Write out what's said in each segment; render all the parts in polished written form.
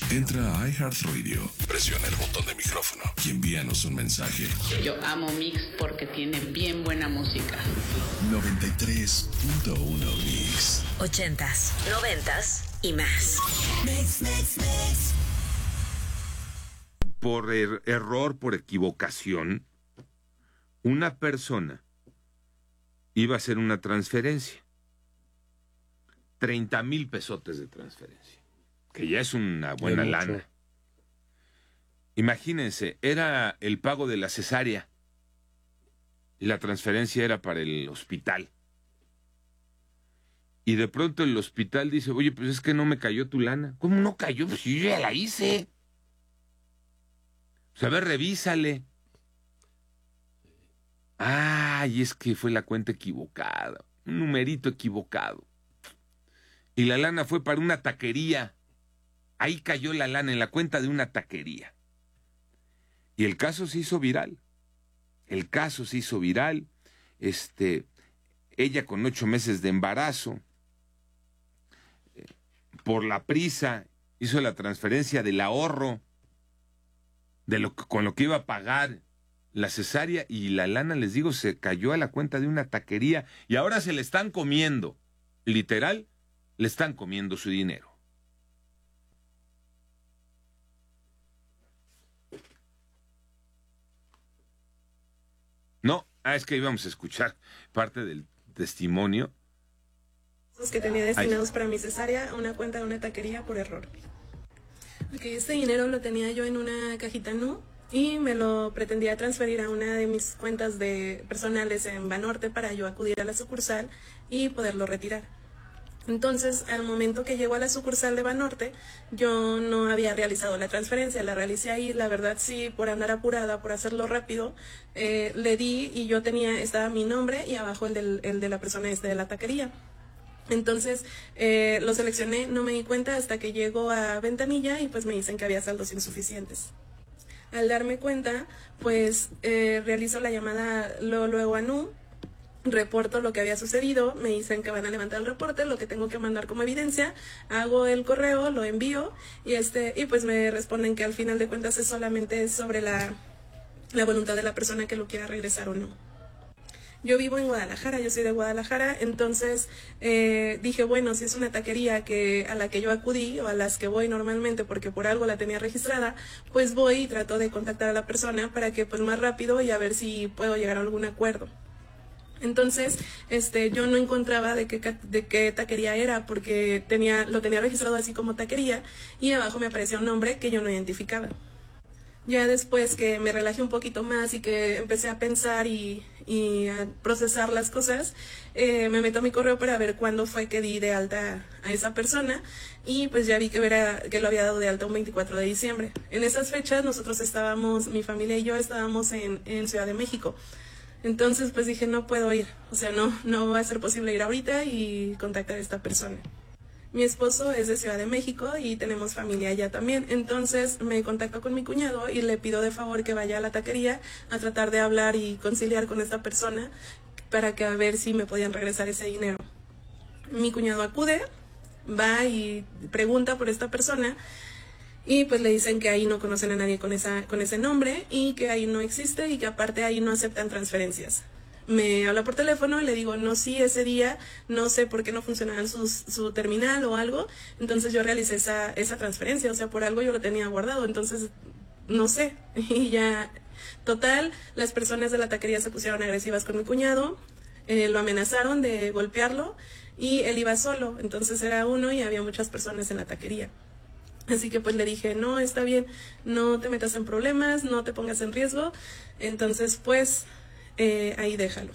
Entra a iHeartRadio, presiona el botón de micrófono y envíanos un mensaje. Yo amo Mix porque tiene bien buena música. 93.1 Mix. 80s, 90s y más. Mix. Por error, por equivocación, una persona iba a hacer una transferencia. 30,000 pesotes de transferencia, que ya es una buena lana. Imagínense, era el pago de la cesárea y la transferencia era para el hospital. Y de pronto el hospital dice, oye, pues es que no me cayó tu lana. ¿Cómo no cayó? Pues yo ya la hice. Pues a ver, revísale. Y es que fue la cuenta equivocada, un numerito equivocado. Y la lana fue para una taquería. Ahí cayó la lana en la cuenta de una taquería. Y el caso se hizo viral. Ella con 8 meses de embarazo, por la prisa, hizo la transferencia del ahorro, con lo que iba a pagar la cesárea, y la lana, les digo, se cayó a la cuenta de una taquería. Y ahora se le están comiendo, literal, le están comiendo su dinero. No, es que íbamos a escuchar parte del testimonio. Los que tenía destinados para mi cesárea a una cuenta de una taquería por error. Porque este dinero lo tenía yo en una cajita Nu y me lo pretendía transferir a una de mis cuentas personales en Banorte para yo acudir a la sucursal y poderlo retirar. Entonces, al momento que llego a la sucursal de Banorte, yo no había realizado la transferencia, la realicé ahí, la verdad sí, por andar apurada, por hacerlo rápido, le di y estaba mi nombre y abajo el de la persona de la taquería. Entonces, lo seleccioné, no me di cuenta hasta que llego a ventanilla y pues me dicen que había saldos insuficientes. Al darme cuenta, pues realizo la llamada luego a Nu, reporto lo que había sucedido, me dicen que van a levantar el reporte, lo que tengo que mandar como evidencia, hago el correo, lo envío y pues me responden que al final de cuentas es solamente sobre la voluntad de la persona que lo quiera regresar o no. Yo vivo en Guadalajara, yo soy de Guadalajara, entonces dije, bueno, si es una taquería a la que yo acudí o a las que voy normalmente porque por algo la tenía registrada, pues voy y trato de contactar a la persona para que pues más rápido y a ver si puedo llegar a algún acuerdo. Entonces, yo no encontraba de qué taquería era porque lo tenía registrado así como taquería y abajo me aparecía un nombre que yo no identificaba. Ya después que me relajé un poquito más y que empecé a pensar y a procesar las cosas, me meto a mi correo para ver cuándo fue que di de alta a esa persona y pues ya vi que lo había dado de alta un 24 de diciembre. En esas fechas nosotros mi familia y yo estábamos en Ciudad de México. Entonces pues dije, no puedo ir, o sea, no va a ser posible ir ahorita y contactar a esta persona. Mi esposo es de Ciudad de México y tenemos familia allá también, entonces me contacto con mi cuñado y le pido de favor que vaya a la taquería a tratar de hablar y conciliar con esta persona para que a ver si me podían regresar ese dinero. Mi cuñado acude, va y pregunta por esta persona y pues le dicen que ahí no conocen a nadie con ese nombre y que ahí no existe y que aparte ahí no aceptan transferencias. Me habla por teléfono y le digo, no, sí, ese día, no sé por qué no funcionaba su terminal o algo, entonces yo realicé esa transferencia, o sea, por algo yo lo tenía guardado, entonces, no sé, y ya, total, las personas de la taquería se pusieron agresivas con mi cuñado, lo amenazaron de golpearlo y él iba solo, entonces era uno y había muchas personas en la taquería. Así que pues le dije, no, está bien, no te metas en problemas, no te pongas en riesgo, entonces pues ahí déjalo.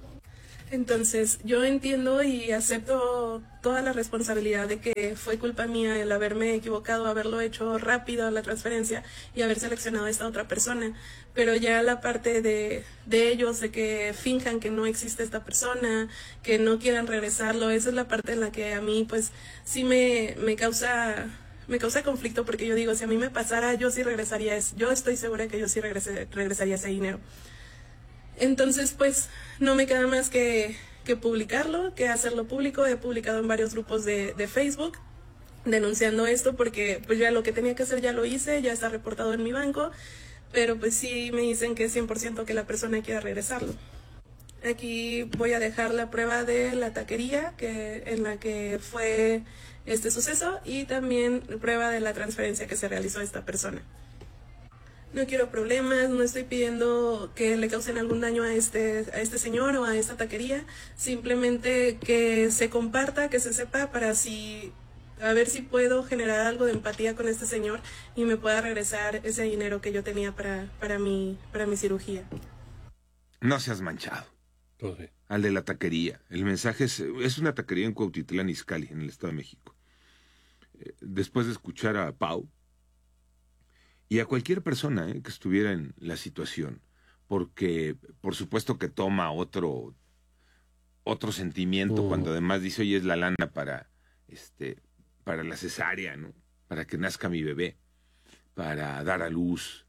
Entonces yo entiendo y acepto toda la responsabilidad de que fue culpa mía el haberme equivocado, haberlo hecho rápido la transferencia y haber seleccionado a esta otra persona, pero ya la parte de ellos, de que finjan que no existe esta persona, que no quieran regresarlo, esa es la parte en la que a mí pues sí me causa conflicto, porque yo digo, si a mí me pasara, yo sí regresaría, yo estoy segura que yo sí regresaría ese dinero. Entonces, pues, no me queda más que publicarlo, que hacerlo público. He publicado en varios grupos de Facebook. denunciando esto porque pues ya lo que tenía que hacer ya lo hice, ya está reportado en mi banco, pero pues sí me dicen que es 100% que la persona quiera regresarlo. Aquí voy a dejar la prueba de la taquería en la que fue este suceso y también prueba de la transferencia que se realizó a esta persona. No quiero problemas, no estoy pidiendo que le causen algún daño a este señor o a esta taquería, simplemente que se comparta, que se sepa para a ver si puedo generar algo de empatía con este señor y me pueda regresar ese dinero que yo tenía para mi cirugía. No seas manchado. Entonces, Al de la taquería. El mensaje es una taquería en Cuautitlán Izcalli, en el Estado de México. Después de escuchar a Pau y a cualquier persona que estuviera en la situación, porque por supuesto que toma otro sentimiento cuando además dice, oye, es la lana para la cesárea, ¿no? Para que nazca mi bebé, para dar a luz.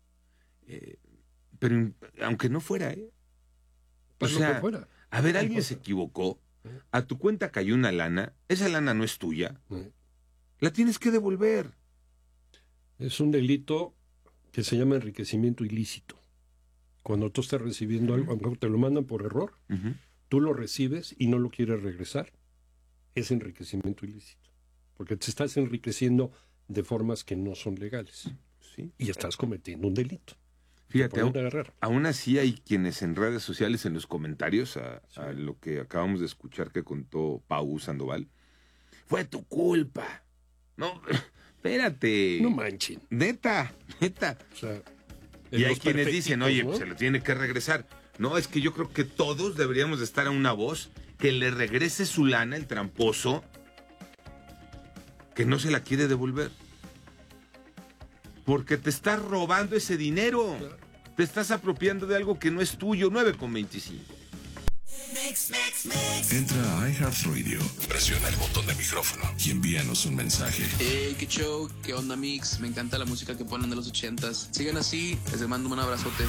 Pero aunque no fuera, o sea, a ver, alguien se equivocó, a tu cuenta cayó una lana, esa lana no es tuya, la tienes que devolver. Es un delito que se llama enriquecimiento ilícito. Cuando tú estás recibiendo algo, aunque te lo mandan por error, tú lo recibes y no lo quieres regresar, es enriquecimiento ilícito. Porque te estás enriqueciendo de formas que no son legales. ¿Sí? Y estás cometiendo un delito. Fíjate, aún así hay quienes en redes sociales, en los comentarios a lo que acabamos de escuchar que contó Pau Sandoval, fue tu culpa. No, espérate. No manchen. Neta. O sea, y hay quienes dicen, oye, ¿no? Se lo tiene que regresar. No, es que yo creo que todos deberíamos de estar a una voz que le regrese su lana, el tramposo, que no se la quiere devolver. Porque te estás robando ese dinero. Claro. Te estás apropiando de algo que no es tuyo. 9:25. Entra a iHeartRadio, presiona el botón de micrófono y envíanos un mensaje. Qué show, qué onda mix, me encanta la música que ponen de los 80s. Sigan así, les mando un abrazote.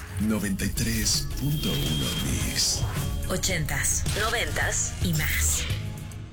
93.1 Mix. 80s, 90s y más.